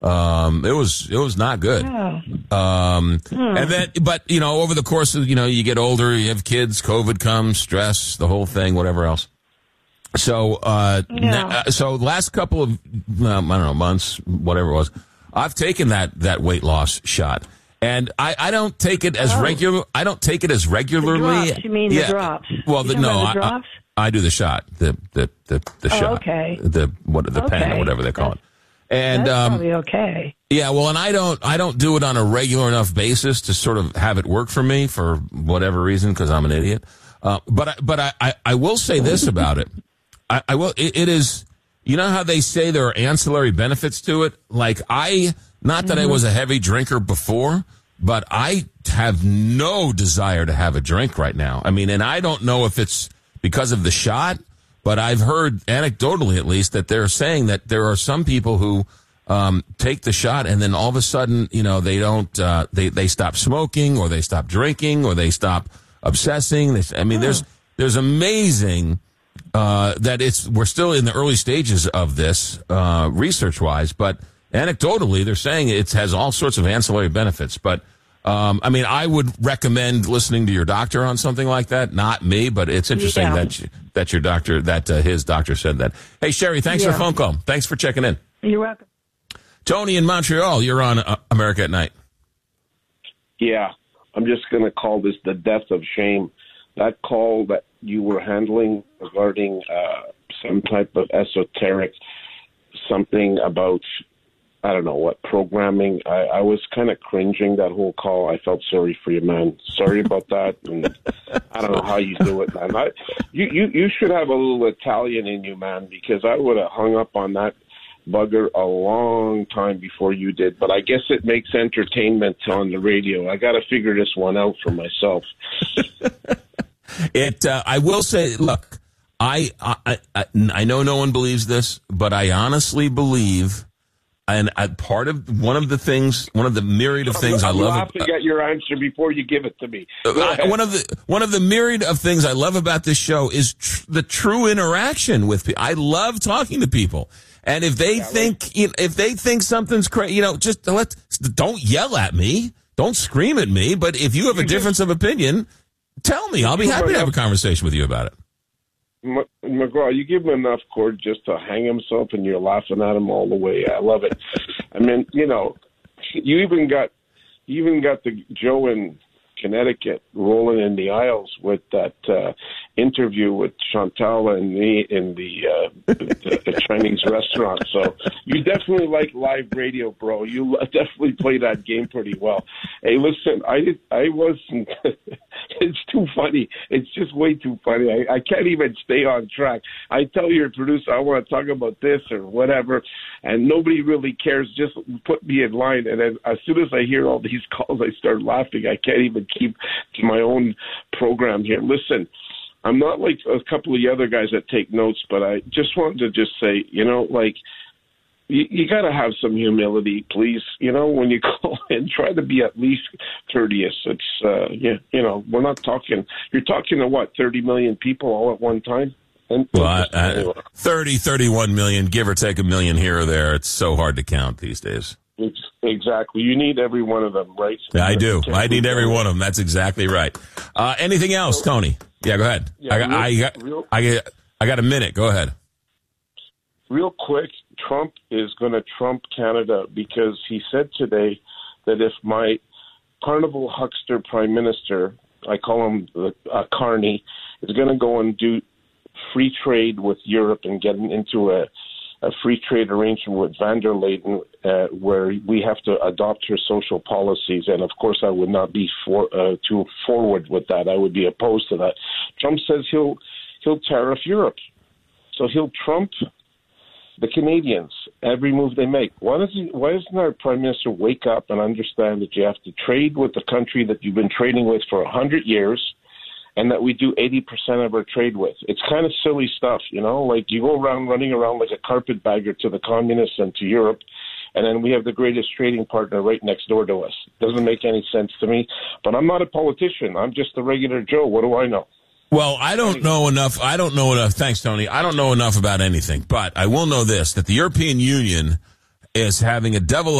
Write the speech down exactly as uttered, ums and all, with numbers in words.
Um, it was it was not good. Oh. Um, Hmm. and then, but you know, over the course of you know, you get older, you have kids, COVID comes, stress, the whole thing, whatever else. So, uh, Yeah. na- so last couple of um, I don't know months, whatever it was, I've taken that that weight loss shot, and I, I don't take it as Oh. regular. I don't take it as regularly. The drops, you mean the drops? Well, the, You're talking no, about the I, drops? I, I do the shot, the the the, the Oh, shot, okay. the what the pen Okay. or whatever they call That's- it. And That's um, probably okay. yeah, well, and I don't, I don't do it on a regular enough basis to sort of have it work for me for whatever reason, because I'm an idiot. Uh, but, I, but I, I, I will say this about it. I, I will. It, it is. You know how they say there are ancillary benefits to it. Like I, not that mm-hmm. I was a heavy drinker before, but I have no desire to have a drink right now. I mean, and I don't know if it's because of the shot. But I've heard, anecdotally at least, that they're saying that there are some people who um, take the shot and then all of a sudden, you know, they don't, uh, they they stop smoking or they stop drinking or they stop obsessing. They, I mean, oh. there's there's amazing uh, that it's we're still in the early stages of this uh, research wise, but anecdotally they're saying it has all sorts of ancillary benefits. But Um, I mean, I would recommend listening to your doctor on something like that. Not me, but it's interesting yeah. that you, that your doctor, that uh, his doctor said that. Hey, Sherry, thanks yeah. for the phone call. Thanks for checking in. You're welcome. Tony in Montreal, you're on uh, America at Night. Yeah, I'm just going to call this the death of shame. That call that you were handling regarding uh, some type of esoteric something about, I don't know what, programming. I, I was kind of cringing that whole call. I felt sorry for you, man. Sorry about that. And I don't know how you do it, man. I, you, you, you should have a little Italian in you, man, because I would have hung up on that bugger a long time before you did. But I guess it makes entertainment on the radio. I got to figure this one out for myself. It. Uh, I will say, look, I, I, I, I know no one believes this, but I honestly believe. And uh, part of one of the things, one of the myriad of things I'm I love. I'm to get your answer before you give it to me. Uh, one of the one of the myriad of things I love about this show is tr- the true interaction with people. I love talking to people, and if they yeah, think like, you know, if they think something's crazy, you know, just let don't yell at me, don't scream at me. But if you have a difference of opinion, tell me. I'll be happy to have a conversation with you about it. McGraw, you give him enough cord just to hang himself, and you're laughing at him all the way. I love it. I mean, you know, you even got you even got the Joe in Connecticut rolling in the aisles with that uh, interview with Chantal and me in the, uh, the, the Chinese restaurant. So you definitely like live radio, bro. You definitely play that game pretty well. Hey, listen, I I wasn't. It's too funny. It's just way too funny. I, I can't even stay on track. I tell your producer I want to talk about this or whatever, and nobody really cares. Just put me in line. And then as soon as I hear all these calls, I start laughing. I can't even keep to my own program here. Listen, I'm not like a couple of the other guys that take notes, but I just wanted to just say, you know, like, you, you got to have some humility, please. You know, when you call in, try to be at least courteous. It's, uh, yeah, you know, we're not talking, you're talking to what, thirty million people all at one time? And, well, I, I, thirty, thirty-one million, give or take a million here or there. It's so hard to count these days. Exactly. You need every one of them, right? Yeah, I do. I need every one of them. That's exactly right. Uh, anything else, Tony? Yeah, go ahead. Yeah, I, got, real, I, got, real, I, got, I got a minute. Go ahead. Real quick, Trump is going to trump Canada because he said today that if my carnival huckster prime minister, I call him uh, Carney, is going to go and do free trade with Europe and get into a a free trade arrangement with van der Leyen, uh, where we have to adopt her social policies. And, of course, I would not be for, uh, too forward with that. I would be opposed to that. Trump says he'll he'll tariff Europe. So he'll trump the Canadians, every move they make. Why, does he, why doesn't our Prime Minister wake up and understand that you have to trade with the country that you've been trading with for one hundred years, and that we do eighty percent of our trade with? It's kind of silly stuff, you know? Like, you go around running around like a carpetbagger to the communists and to Europe, and then we have the greatest trading partner right next door to us. Doesn't make any sense to me. But I'm not a politician. I'm just a regular Joe. What do I know? Well, I don't know enough. I don't know enough. Thanks, Tony. I don't know enough about anything. But I will know this, that the European Union is having a devil